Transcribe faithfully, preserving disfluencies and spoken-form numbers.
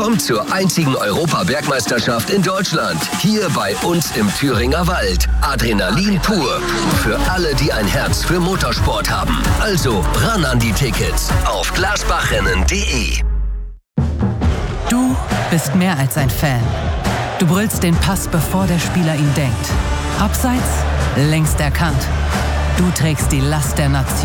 Kommt zur einzigen Europa-Bergmeisterschaft in Deutschland. Hier bei uns im Thüringer Wald. Adrenalin pur. Für alle, die ein Herz für Motorsport haben. Also ran an die Tickets auf glasbachrennen punkt de. Du bist mehr als ein Fan. Du brüllst den Pass, bevor der Spieler ihn denkt. Abseits, längst erkannt. Du trägst die Last der Nation.